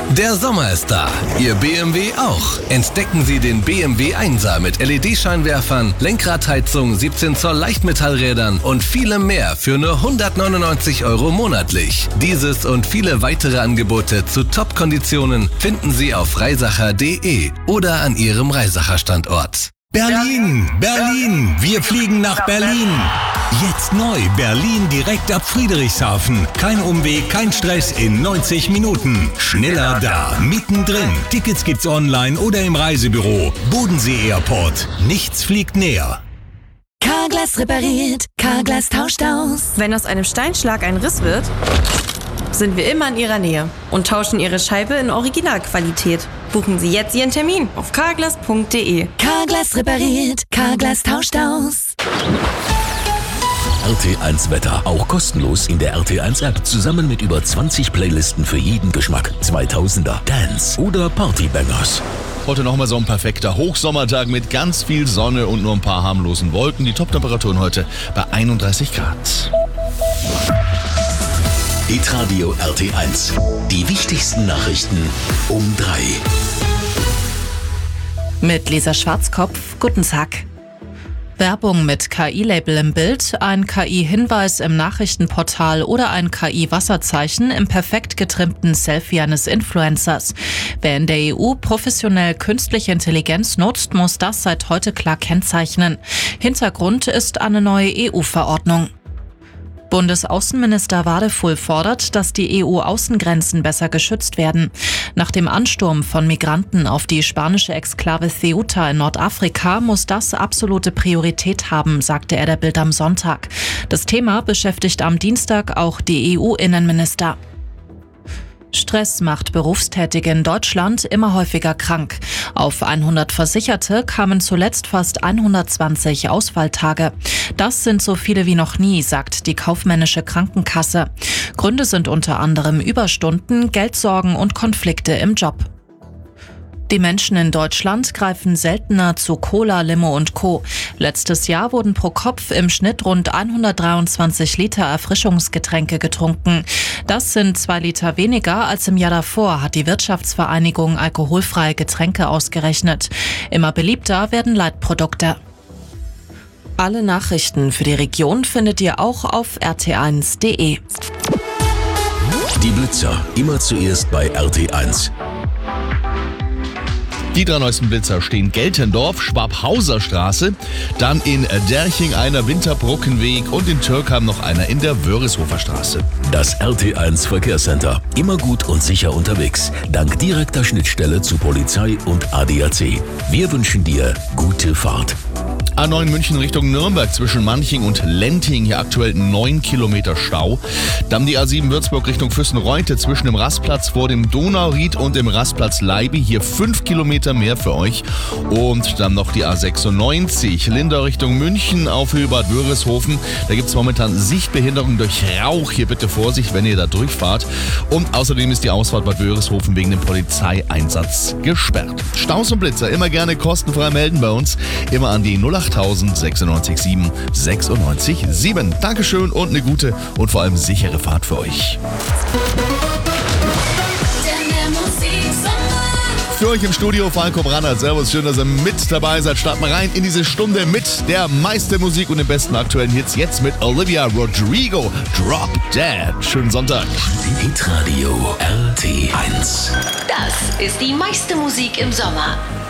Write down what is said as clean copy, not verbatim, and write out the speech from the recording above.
Der Sommer ist da, Ihr BMW auch. Entdecken Sie den BMW 1er mit LED-Scheinwerfern, Lenkradheizung, 17 Zoll Leichtmetallrädern und vielem mehr für nur 199 € monatlich. Dieses und viele weitere Angebote zu Top-Konditionen finden Sie auf reisacher.de oder an Ihrem Reisacher-Standort. Berlin, Berlin, wir fliegen nach Berlin. Jetzt neu, Berlin direkt ab Friedrichshafen. Kein Umweg, kein Stress in 90 Minuten. Schneller da, mittendrin. Tickets gibt's online oder im Reisebüro. Bodensee Airport, nichts fliegt näher. Carglass repariert, Carglass tauscht aus. Wenn aus einem Steinschlag ein Riss wird, sind wir immer in Ihrer Nähe und tauschen Ihre Scheibe in Originalqualität. Buchen Sie jetzt Ihren Termin auf carglass.de. Carglass repariert, Carglass tauscht aus. RT1 Wetter, auch kostenlos in der RT1 App, zusammen mit über 20 Playlisten für jeden Geschmack. 2000er, Dance oder Partybangers. Heute nochmal so ein perfekter Hochsommertag mit ganz viel Sonne und nur ein paar harmlosen Wolken. Die Top-Temperaturen heute bei 31 Grad. Hitradio RT1. Die wichtigsten Nachrichten um 3. Mit Lisa Schwarzkopf, guten Tag. Werbung mit KI-Label im Bild, ein KI-Hinweis im Nachrichtenportal oder ein KI-Wasserzeichen im perfekt getrimmten Selfie eines Influencers. Wer in der EU professionell künstliche Intelligenz nutzt, muss das seit heute klar kennzeichnen. Hintergrund ist eine neue EU-Verordnung. Bundesaußenminister Wadefuhl fordert, dass die EU-Außengrenzen besser geschützt werden. Nach dem Ansturm von Migranten auf die spanische Exklave Ceuta in Nordafrika muss das absolute Priorität haben, sagte er der Bild am Sonntag. Das Thema beschäftigt am Dienstag auch die EU-Innenminister. Stress macht Berufstätige in Deutschland immer häufiger krank. Auf 100 Versicherte kamen zuletzt fast 120 Ausfalltage. Das sind so viele wie noch nie, sagt die kaufmännische Krankenkasse. Gründe sind unter anderem Überstunden, Geldsorgen und Konflikte im Job. Die Menschen in Deutschland greifen seltener zu Cola, Limo und Co. Letztes Jahr wurden pro Kopf im Schnitt rund 123 Liter Erfrischungsgetränke getrunken. Das sind 2 Liter weniger als im Jahr davor, hat die Wirtschaftsvereinigung Alkoholfreie Getränke ausgerechnet. Immer beliebter werden Leitprodukte. Alle Nachrichten für die Region findet ihr auch auf rt1.de. Die Blitzer, immer zuerst bei RT1. Die 3 neuesten Blitzer stehen Geltendorf, Schwabhauser Straße, dann in Derching einer Winterbrückenweg und in Türkheim noch einer in der Wörishofer Straße. Das RT1 Verkehrscenter. Immer gut und sicher unterwegs. Dank direkter Schnittstelle zu Polizei und ADAC. Wir wünschen dir gute Fahrt. A9 München Richtung Nürnberg zwischen Manching und Lenting, hier aktuell 9 Kilometer Stau. Dann die A7 Würzburg Richtung Füssen-Reute zwischen dem Rastplatz vor dem Donauried und dem Rastplatz Leibe, hier 5 Kilometer mehr für euch. Und dann noch die A96 Lindau Richtung München auf Höhe Bad Wörishofen. Da gibt es momentan Sichtbehinderung durch Rauch. Hier bitte Vorsicht, wenn ihr da durchfahrt. Und außerdem ist die Ausfahrt Bad Wörishofen wegen dem Polizeieinsatz gesperrt. Staus und Blitzer immer gerne kostenfrei melden bei uns. Immer an die 08000 96 7 96 7. Dankeschön und eine gute und vor allem sichere Fahrt für euch. Für euch im Studio Falco Brannert. Servus, schön, dass ihr mit dabei seid. Starten wir rein in diese Stunde mit der meisten Musik und den besten aktuellen Hits. Jetzt mit Olivia Rodrigo, Drop Dead. Schönen Sonntag. Hitradio RT1. Das ist die meiste Musik im Sommer.